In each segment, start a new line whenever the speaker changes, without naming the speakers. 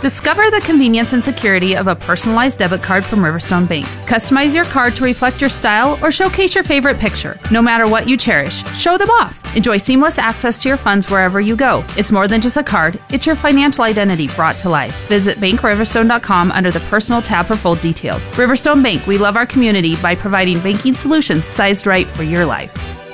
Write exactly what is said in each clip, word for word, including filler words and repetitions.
Discover the convenience and security of a personalized debit card from Riverstone Bank. Customize your card to reflect your style or showcase your favorite picture. No matter what you cherish, show them off. Enjoy seamless access to your funds wherever you go. It's more than just a card, it's your financial identity brought to life. Visit bank riverstone dot com under the Personal tab for full details. Riverstone Bank, we love our community by providing banking solutions sized right for your life.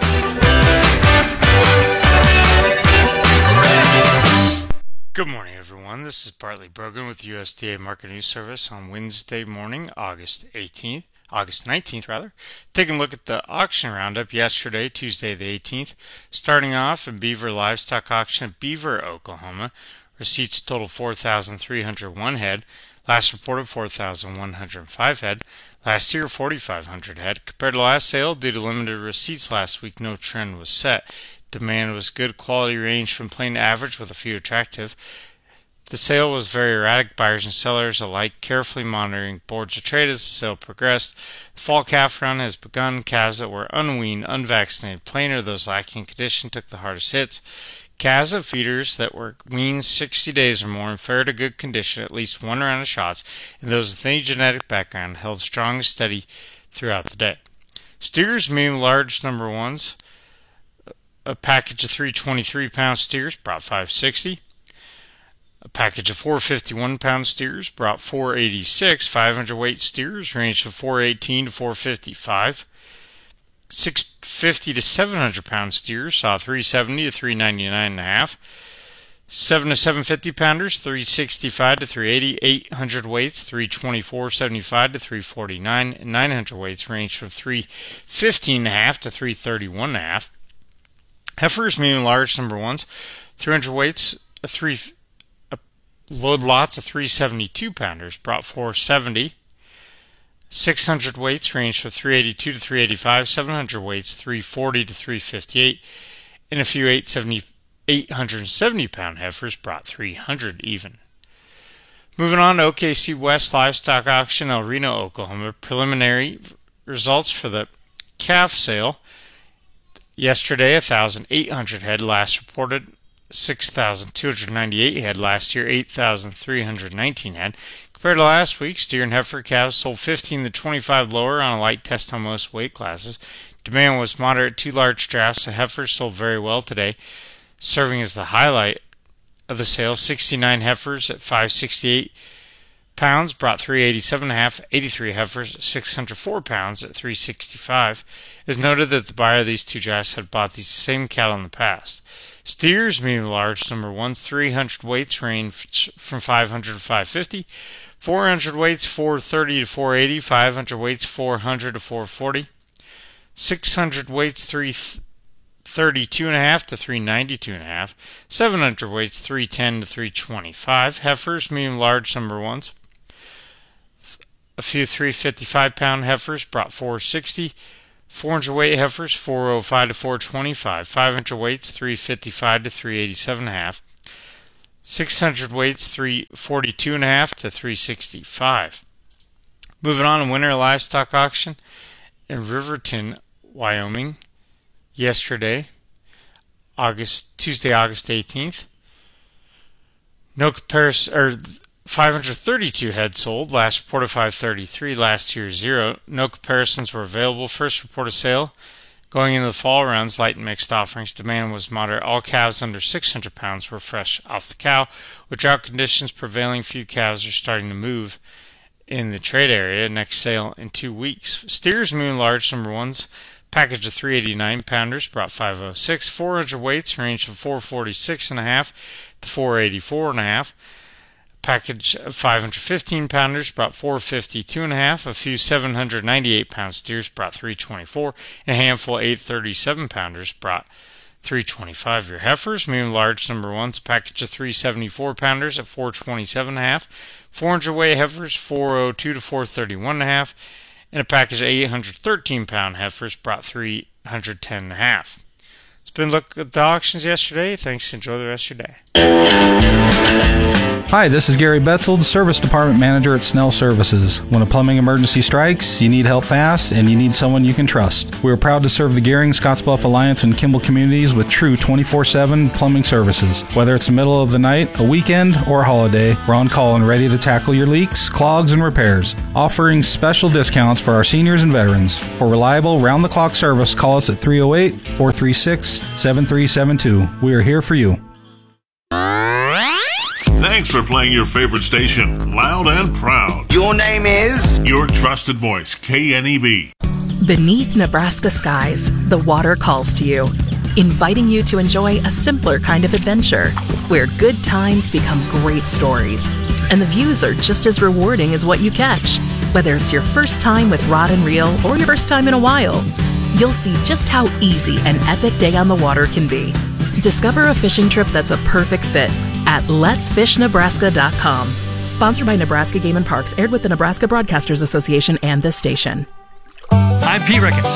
Good morning, everyone. This is Bartley Brogan with U S D A Market News Service on Wednesday morning, August eighteenth, August nineteenth, rather. Taking a look at the auction roundup yesterday, Tuesday the eighteenth. Starting off in Beaver Livestock Auction at Beaver, Oklahoma. Receipts total four thousand three hundred one head. Last reported four thousand one hundred five head. Last year, four thousand five hundred head. Compared to last sale, due to limited receipts last week, no trend was set. Demand was good, quality ranged from plain to average with a few attractive. The sale was very erratic, buyers and sellers alike carefully monitoring boards of trade as the sale progressed. The fall calf run has begun. Calves that were unweaned, unvaccinated, plain or those lacking condition took the hardest hits. Calves of feeders that were weaned sixty days or more in fair to good condition, at least one round of shots, and those with any genetic background held strong and steady throughout the day. Steers, medium, large number ones. A package of three hundred twenty-three pound steers brought five hundred sixty. A package of four hundred fifty-one pound steers brought four hundred eighty-six. five hundred weight steers ranged from four hundred eighteen to four hundred fifty-five. six hundred fifty to seven hundred pound steers saw three hundred seventy to three hundred ninety-nine and a half. seven to seven hundred fifty pounders three hundred sixty-five to three hundred eighty. eight hundred weights three hundred twenty-four seventy-five to three hundred forty-nine. And nine hundred weights ranged from three hundred fifteen and a half to three hundred thirty-one and a half. Heifers, medium, large number ones, three hundred weights, a three a load lots of three hundred seventy-two pounders brought four hundred seventy. six hundred weights ranged from three hundred eighty-two to three hundred eighty-five. seven hundred weights three hundred forty to three hundred fifty-eight, and a few eight hundred seventy pound heifers brought three hundred even. Moving on to O K C West Livestock Auction, El Reno, Oklahoma. Preliminary results for the calf sale. Yesterday, one thousand eight hundred head. Last reported six thousand two hundred ninety-eight head. Last year, eight thousand three hundred nineteen head. Compared to last week, steer and heifer calves sold fifteen to twenty-five lower on a light test on most weight classes. Demand was moderate. Two large drafts of heifers sold very well today, serving as the highlight of the sale. sixty-nine heifers at five hundred sixty-eight pounds brought three hundred eighty-seven and a half. eighty-three heifers at six hundred four pounds at three hundred sixty-five. It is noted that the buyer of these two drafts had bought these same cattle in the past. Steers, medium large number ones, three hundred weights range from five hundred to five hundred fifty. four hundred weights four hundred thirty to four hundred eighty. five hundred weights four hundred to four hundred forty. six hundred weights three hundred thirty-two and a half to three hundred ninety-two and a half. seven hundred weights three hundred ten to three hundred twenty-five. Heifers, medium large number ones. A few three hundred fifty-five pound heifers brought four hundred sixty. four hundred weight heifers four hundred five to four hundred twenty-five. five hundred weights three hundred fifty-five to three hundred eighty-seven and a half. six hundred weights three hundred forty-two and a half to three hundred sixty-five. Moving on to Winter Livestock Auction in Riverton, Wyoming. Yesterday, August Tuesday, August eighteenth. No comparison, or five hundred thirty-two head sold. Last reported five hundred thirty-three. Last year zero. No comparisons were available. First report of sale going into the fall rounds, light and mixed offerings. Demand was moderate. All calves under six hundred pounds were fresh off the cow. With drought conditions prevailing, few calves are starting to move in the trade area. Next sale in two weeks. Steers, medium large number ones. Package of three hundred eighty-nine pounders brought five hundred six. four hundred weights ranged from four hundred forty-six and a half to four hundred eighty-four and a half. Package of five hundred fifteen pounders brought four hundred fifty-two and a half. A few seven hundred ninety-eight pound steers brought three hundred twenty-four. And a handful of eight hundred thirty-seven pounders brought three hundred twenty-five. Your heifers, medium large number ones. Package of three hundred seventy-four pounders at four hundred twenty-seven and a half. four hundred weight heifers four hundred two to four hundred thirty-one and a half. And a package of eight hundred thirteen pound heifers brought three hundred ten and a half. It's been a look at the auctions yesterday. Thanks. Enjoy the rest of your day.
Hi, this is Gary Betzold, Service Department Manager at Snell Services. When a plumbing emergency strikes, you need help fast, and you need someone you can trust. We are proud to serve the Gehring, Scottsbluff Alliance, and Kimball communities with true twenty-four seven plumbing services. Whether it's the middle of the night, a weekend, or a holiday, we're on call and ready to tackle your leaks, clogs, and repairs, offering special discounts for our seniors and veterans. For reliable, round-the-clock service, call us at three oh eight, four three six, seven three seven two. We are here for you.
Thanks for playing your favorite station, loud and proud.
Your name is?
Your trusted voice, K N E B.
Beneath Nebraska skies, the water calls to you, inviting you to enjoy a simpler kind of adventure, where good times become great stories, and the views are just as rewarding as what you catch. Whether it's your first time with rod and reel or your first time in a while, you'll see just how easy an epic day on the water can be. Discover a fishing trip that's a perfect fit at lets fish nebraska dot com. Sponsored by Nebraska Game and Parks, aired with the Nebraska Broadcasters Association and this station.
I'm Pete Ricketts.